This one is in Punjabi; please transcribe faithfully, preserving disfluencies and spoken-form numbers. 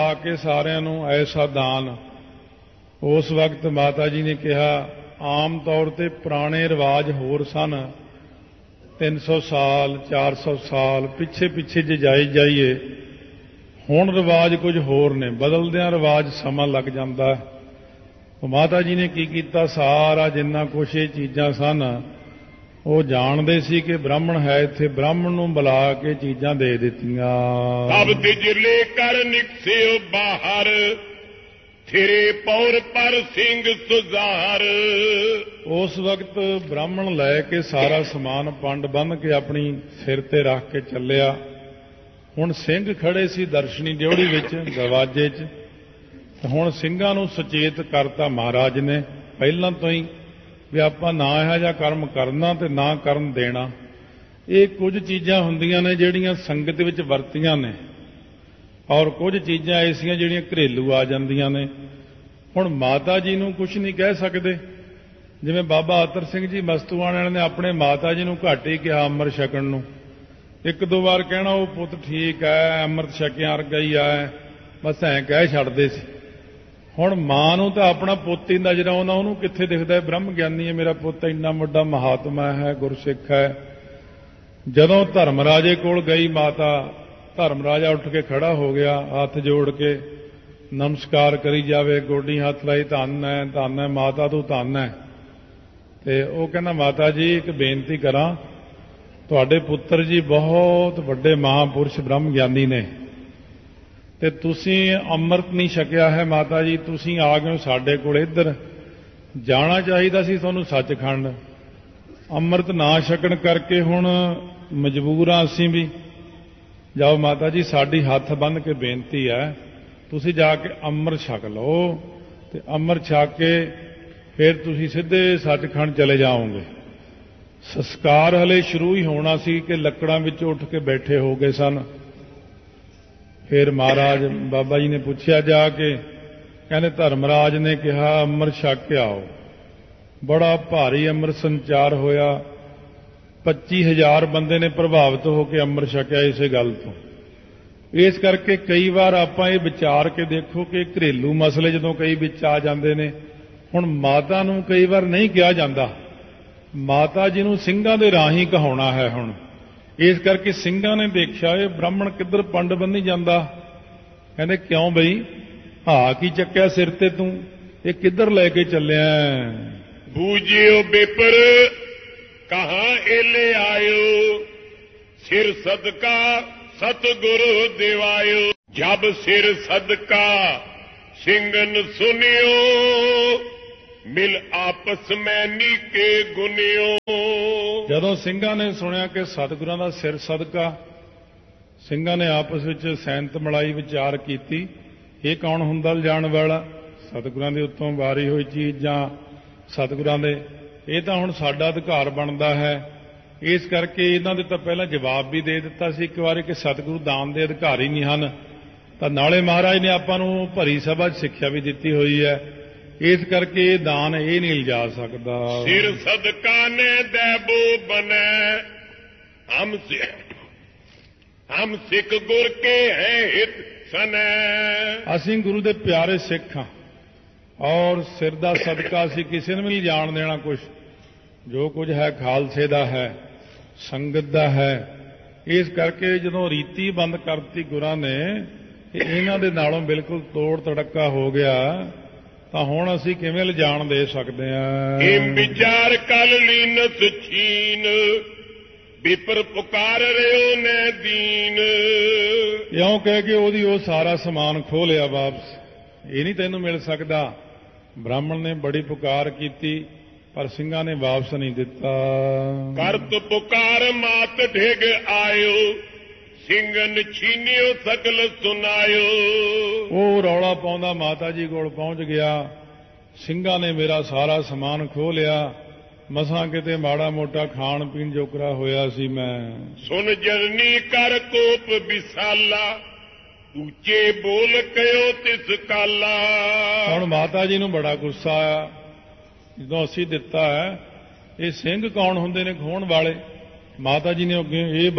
आके सारिਆਂ ਨੂੰ ऐसा दान। उस वक्त माता जी ने कहा आम तौर पर पुराने रिवाज होर सन, तीन सौ साल चार सौ साल पिछे पिछे जे जाई जाइए, हुण रिवाज कुछ होर ने, बदलदियां रिवाज समा लग जाता। माता जी ने की कीता, सारा जिन्ना कुछ ये चीज़ां सन वो जानते सी कि ब्राह्मण है इत्थे, ब्राह्मण नूं बुला के चीज़ां दे दित्तियां। सब तिजले कर निकसियो बाहर, थिरे पौर पर सिंह सुजार। उस वक्त ब्राह्मण लैके सारा समान पंड बन के अपनी सिर ते रख के चलिया। हुण सिंह खड़े सी दर्शनी ड्योढ़ी विच दरवाजे च। हुण ਸਿੰਘਾਂ ਨੂੰ सुचेत करता महाराज ने ਪਹਿਲਾਂ ਤੋਂ ਹੀ ਵੀ ਆਪਾਂ ਨਾ ਇਹੋ ਜਿਹਾ ਕਰਮ ਕਰਨਾ ਤੇ ਨਾ ਕਰਨ ਦੇਣਾ। ਇਹ ਕੁਝ ਚੀਜ਼ਾਂ ਹੁੰਦੀਆਂ ਨੇ ਜਿਹੜੀਆਂ ਸੰਗਤ ਵਿੱਚ ਵਰਤੀਆਂ ਨੇ, ਔਰ ਕੁਝ ਚੀਜ਼ਾਂ ਐਸੀਆਂ ਜਿਹੜੀਆਂ ਘਰੇਲੂ ਆ ਜਾਂਦੀਆਂ ਨੇ। ਹੁਣ ਮਾਤਾ ਜੀ ਨੂੰ ਕੁਝ ਨਹੀਂ ਕਹਿ ਸਕਦੇ। ਜਿਵੇਂ ਬਾਬਾ ਅਤਰ ਸਿੰਘ ਜੀ ਮਸਤੂਆਣੇ ਵਾਲੇ ਨੇ ਆਪਣੇ ਮਾਤਾ ਜੀ ਨੂੰ ਘੱਟ ਹੀ ਕਿਹਾ ਅੰਮ੍ਰਿਤ ਛਕਣ ਨੂੰ। ਇੱਕ ਦੋ ਵਾਰ ਕਹਿਣਾ ਉਹ ਪੁੱਤ ਠੀਕ ਹੈ ਅੰਮ੍ਰਿਤ ਛਕਿਆ ਵਰਗਾ ਹੀ ਆ, ਬਸ ਐਂ ਕਹਿ ਛੱਡਦੇ ਸੀ। ਹੁਣ ਮਾਂ ਨੂੰ ਤਾਂ ਆਪਣਾ ਪੁੱਤ ਹੀ ਨਜ਼ਰ ਆਉਂਦਾ, ਉਹਨੂੰ ਕਿੱਥੇ ਦਿਖਦਾ ਬ੍ਰਹਮ ਗਿਆਨੀ ਹੈ ਮੇਰਾ ਪੁੱਤ, ਇੰਨਾ ਵੱਡਾ ਮਹਾਤਮਾ ਹੈ, ਗੁਰਸਿੱਖ ਹੈ। ਜਦੋਂ ਧਰਮਰਾਜੇ ਕੋਲ ਗਈ ਮਾਤਾ, ਧਰਮਰਾਜਾ ਉੱਠ ਕੇ ਖੜਾ ਹੋ ਗਿਆ, ਹੱਥ ਜੋੜ ਕੇ ਨਮਸਕਾਰ ਕਰੀ ਜਾਵੇ, ਗੋਡੀ ਹੱਥ ਲਾਈ, ਧੰਨ ਹੈ ਧੰਨ ਹੈ ਮਾਤਾ ਤੂੰ ਧੰਨ ਹੈ। ਤੇ ਉਹ ਕਹਿੰਦਾ ਮਾਤਾ ਜੀ ਇੱਕ ਬੇਨਤੀ ਕਰਾਂ, ਤੁਹਾਡੇ ਪੁੱਤਰ ਜੀ ਬਹੁਤ ਵੱਡੇ ਮਹਾਂਪੁਰਸ਼ ਬ੍ਰਹਮ ਗਿਆਨੀ ਨੇ ਤੇ ਤੁਸੀਂ ਅੰਮ੍ਰਿਤ ਨਹੀਂ ਛਕਿਆ ਹੈ। ਮਾਤਾ ਜੀ ਤੁਸੀਂ ਆ ਗਏ ਹੋ ਸਾਡੇ ਕੋਲ, ਇੱਧਰ ਜਾਣਾ ਚਾਹੀਦਾ ਸੀ ਤੁਹਾਨੂੰ ਸੱਚਖੰਡ। ਅੰਮ੍ਰਿਤ ਨਾ ਛਕਣ ਕਰਕੇ ਹੁਣ ਮਜਬੂਰ ਹਾਂ ਅਸੀਂ ਵੀ। ਜਾਓ ਮਾਤਾ ਜੀ ਸਾਡੀ ਹੱਥ ਬੰਨ੍ਹ ਕੇ ਬੇਨਤੀ ਹੈ, ਤੁਸੀਂ ਜਾ ਕੇ ਅੰਮ੍ਰਿਤ ਛਕ ਲਓ ਤੇ ਅੰਮ੍ਰਿਤ ਛਕ ਕੇ ਫਿਰ ਤੁਸੀਂ ਸਿੱਧੇ ਸੱਚਖੰਡ ਚਲੇ ਜਾਓਗੇ। ਸੰਸਕਾਰ ਹਲੇ ਸ਼ੁਰੂ ਹੀ ਹੋਣਾ ਸੀ ਕਿ ਲੱਕੜਾਂ ਵਿੱਚ ਉੱਠ ਕੇ ਬੈਠੇ ਹੋ ਗਏ ਸਨ। ਫਿਰ ਮਹਾਰਾਜ ਬਾਬਾ ਜੀ ਨੇ ਪੁੱਛਿਆ ਜਾ ਕੇ, ਕਹਿੰਦੇ ਧਰਮਰਾਜ ਨੇ ਕਿਹਾ ਅੰਮ੍ਰਿਤ ਛਕ ਕੇ ਆਓ। ਬੜਾ ਭਾਰੀ ਅੰਮ੍ਰਿਤ ਸੰਚਾਰ ਹੋਇਆ, ਪੱਚੀ ਹਜ਼ਾਰ ਬੰਦੇ ਨੇ ਪ੍ਰਭਾਵਿਤ ਹੋ ਕੇ ਅੰਮ੍ਰਿਤ ਛਕਿਆ ਇਸੇ ਗੱਲ ਤੋਂ। ਇਸ ਕਰਕੇ ਕਈ ਵਾਰ ਆਪਾਂ ਇਹ ਵਿਚਾਰ ਕੇ ਦੇਖੋ ਕਿ ਘਰੇਲੂ ਮਸਲੇ ਜਦੋਂ ਕਈ ਵਿੱਚ ਆ ਜਾਂਦੇ ਨੇ। ਹੁਣ ਮਾਤਾ ਨੂੰ ਕਈ ਵਾਰ ਨਹੀਂ ਕਿਹਾ ਜਾਂਦਾ, ਮਾਤਾ ਜੀ ਨੂੰ ਸਿੰਘਾਂ ਦੇ ਰਾਹੀਂ ਕਹਾਉਣਾ ਹੈ। ਹੁਣ ਇਸ ਕਰਕੇ ਸਿੰਘਾਂ ਨੇ ਦੇਖਿਆ ਇਹ ਬ੍ਰਾਹਮਣ ਕਿੱਧਰ ਪੰਡ ਬੰਨੀ ਜਾਂਦਾ। ਕਹਿੰਦੇ ਕਿਉਂ ਬਈ ਆ ਕੀ ਚੱਕਿਆ ਸਿਰ ਤੇ ਤੂੰ, ਇਹ ਕਿੱਧਰ ਲੈ ਕੇ ਚੱਲਿਆ? ਬੂਝਿਓ ਬਿਪਰ ਕਹਾਂ ਏਲੇ ਆਇਓ, ਸਿਰ ਸਦਕਾ ਸਤਿਗੁਰੂ ਦਿਵਾਇਓ। ਜਬ ਸਿਰ ਸਦਕਾ ਸਿੰਘਨ ਸੁਨਿਓ, ਮਿਲ ਆਪਸ ਮੈਂ ਨੀਕੇ ਗੁਨਿਓ। ਜਦੋਂ ਸਿੰਘਾਂ ਨੇ ਸੁਣਿਆ ਕਿ ਸਤਿਗੁਰਾਂ ਦਾ ਸਿਰ ਸਦਕਾ, ਸਿੰਘਾਂ ਨੇ ਆਪਸ ਵਿੱਚ ਸੈਂਤ ਮਲਾਈ ਵਿਚਾਰ ਕੀਤੀ, ਇਹ ਕੌਣ ਹੁੰਦਾ ਲਿਜਾਣ ਵਾਲਾ? ਸਤਿਗੁਰਾਂ ਦੇ ਉੱਤੋਂ ਵਾਰੀ ਹੋਈ ਚੀਜ਼ ਜਾਂ ਸਤਿਗੁਰਾਂ ਦੇ, ਇਹ ਤਾਂ ਹੁਣ ਸਾਡਾ ਅਧਿਕਾਰ ਬਣਦਾ ਹੈ। ਇਸ ਕਰਕੇ ਇਹਨਾਂ ਦੇ ਤਾਂ ਪਹਿਲਾਂ ਜਵਾਬ ਵੀ ਦੇ ਦਿੱਤਾ ਸੀ ਇੱਕ ਵਾਰੀ ਕਿ ਸਤਿਗੁਰੂ ਦਾਨ ਦੇ ਅਧਿਕਾਰੀ ਨਹੀਂ ਹਨ। ਤਾਂ ਨਾਲੇ ਮਹਾਰਾਜ ਨੇ ਆਪਾਂ ਨੂੰ ਭਰੀ ਸਭਾ 'ਚ ਸਿੱਖਿਆ ਵੀ ਦਿੱਤੀ ਹੋਈ ਹੈ। ਇਸ ਕਰਕੇ ਇਹ ਦਾਨ ਇਹ ਨਹੀਂ ਲਿਜਾ ਸਕਦਾ। ਸਿਰ ਸਦਕਾ ਨੇ ਦੇਬੋ ਬਨੇ, ਹਮ ਹਮ ਸਿੱਖ ਗੁਰ ਕੇ ਹੈ ਹਿਤ ਸਨੇ। ਅਸੀਂ ਗੁਰੂ ਦੇ ਪਿਆਰੇ ਸਿੱਖ ਹਾਂ ਔਰ ਸਿਰ ਦਾ ਸਦਕਾ ਅਸੀਂ ਕਿਸੇ ਨੂੰ ਵੀ ਨਹੀਂ ਜਾਣ ਦੇਣਾ। ਕੁਝ ਜੋ ਕੁਝ ਹੈ ਖਾਲਸੇ ਦਾ ਹੈ, ਸੰਗਤ ਦਾ ਹੈ। ਇਸ ਕਰਕੇ ਜਦੋਂ ਰੀਤੀ ਬੰਦ ਕਰਤੀ ਗੁਰਾਂ ਨੇ, ਇਹਨਾਂ ਦੇ ਨਾਲੋਂ ਬਿਲਕੁਲ ਤੋੜ ਤੜਕਾ ਹੋ ਗਿਆ, ਤਾਂ ਹੁਣ ਅਸੀਂ ਕਿਵੇਂ ਲਿਜਾਣ ਦੇ ਸਕਦੇ ਹਾਂ? ਇਹ ਵਿਚਾਰ ਕਲ ਲੀਨਸ ਛੀਨ, ਵਿਪਰ ਪੁਕਾਰ ਰਿਓ ਨੇ ਦੀਨ। ਇਉਂ ਕਹਿ ਕੇ ਉਹਦੀ ਉਹ ਸਾਰਾ ਸਮਾਨ ਖੋਹ ਲਿਆ ਵਾਪਸ। ਇਹ ਨਹੀਂ ਤੈਨੂੰ ਮਿਲ ਸਕਦਾ। ਬ੍ਰਾਹਮਣ ਨੇ ਬੜੀ ਪੁਕਾਰ ਕੀਤੀ ਪਰ ਸਿੰਘਾਂ ਨੇ ਵਾਪਸ ਨਹੀਂ ਦਿੱਤਾ। ਕਰਤ ਪੁਕਾਰ ਮਾਤ ਢਿਗ ਆਇਓ, ਸਿੰਘਨ ਛੀਨਿਓ ਸਕਲ ਸੁਨਾਇਓ। ਉਹ ਰੌਲਾ ਪਾਉਂਦਾ ਮਾਤਾ ਜੀ ਕੋਲ ਪਹੁੰਚ ਗਿਆ, ਸਿੰਘਾਂ ਨੇ ਮੇਰਾ ਸਾਰਾ ਸਮਾਨ ਖੋਹ ਲਿਆ, ਮਸਾਂ ਕਿਤੇ ਮਾੜਾ ਮੋਟਾ ਖਾਣ ਪੀਣ ਜੋਗਰਾ ਹੋਇਆ ਸੀ ਮੈਂ। ਸੁਨ ਜਰਨੀ ਕਰ ਕੋਪ ਵਿਸਾਲਾ, ਉੱਚੇ ਬੋਲ ਕਹਿਓ ਤਿਸ ਕਾਲਾ। ਹੁਣ ਮਾਤਾ ਜੀ ਨੂੰ ਬੜਾ ਗੁੱਸਾ ਆਇਆ ਜਦੋਂ ਅਸੀਂ ਦਿੱਤਾ ਹੈ। ਇਹ ਸਿੰਘ ਕੌਣ ਹੁੰਦੇ ਨੇ ਖੋਹਣ ਵਾਲੇ? ਮਾਤਾ ਜੀ ਨੇ ਅੱਗੇ ਇਹ